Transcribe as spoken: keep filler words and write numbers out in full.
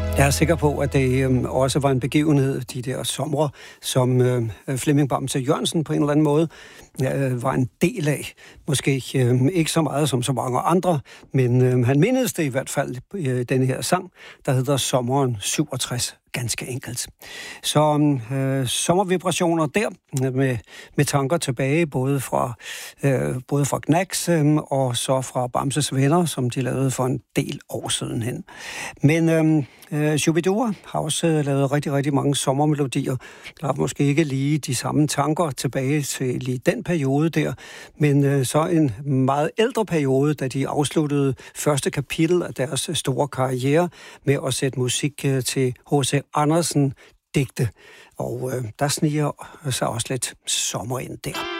Jeg er sikker på, at det øh, også var en begivenhed, de der somre, som øh, Flemming Bamse Jørgensen på en eller anden måde øh, var en del af. Måske øh, ikke så meget som så mange andre, men øh, han mindes det i hvert fald i øh, den her sang, der hedder Sommeren syvogtres. Ganske enkelt. Så øh, sommervibrationer der, med, med tanker tilbage, både fra, øh, både fra Knacks øh, og så fra Bamses Venner, som de lavede for en del år siden hen. Men øh, øh, Shubidua har også øh, lavet rigtig, rigtig mange sommermelodier. Der er måske ikke lige de samme tanker tilbage til lige den periode der, men øh, så en meget ældre periode, da de afsluttede første kapitel af deres store karriere med at sætte musik øh, til H C Andersen digte, og øh, der sniger sig også lidt sommer ind der.